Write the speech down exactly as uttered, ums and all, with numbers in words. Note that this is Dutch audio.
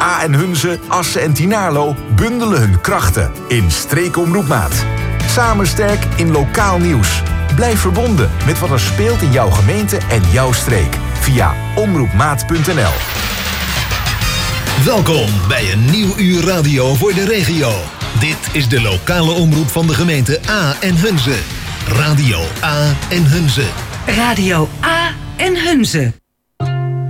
A en Hunze, Assen en Tynaarlo bundelen hun krachten in Streekomroep Maat. Samen sterk in lokaal nieuws. Blijf verbonden met wat er speelt in jouw gemeente en jouw streek. Via omroepmaat punt n l. Welkom bij een nieuw uur radio voor de regio. Dit is de lokale omroep van de gemeente A en Hunze. Radio A en Hunze. Radio A en Hunze.